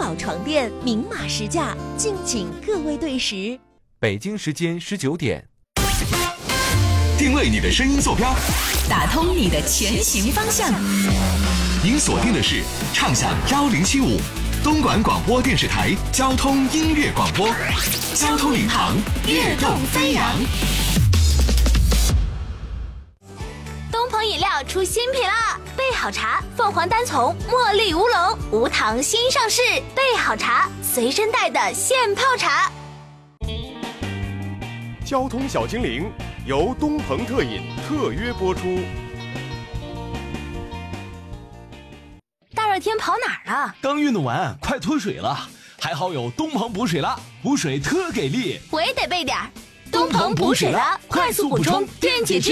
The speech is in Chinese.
宝床垫明码实价，敬请各位对时。 北京时间19点， 定位你的声音坐标， 打通你的前行方向。 您锁定的是畅享1075东莞广播电视台交通音乐广播，交通领航，跃动飞扬。 东鹏饮料出新品啦！备好茶，凤凰单丛、茉莉乌龙、无糖新上市。备好茶，随身带的现泡茶。 交通小精灵由东鹏特饮特约播出。 大热天跑哪儿啊？ 刚运动完，快脱水了，还好有东鹏补水了，补水特给力。 我也得备点儿。东鹏补水了，快速补充电解质。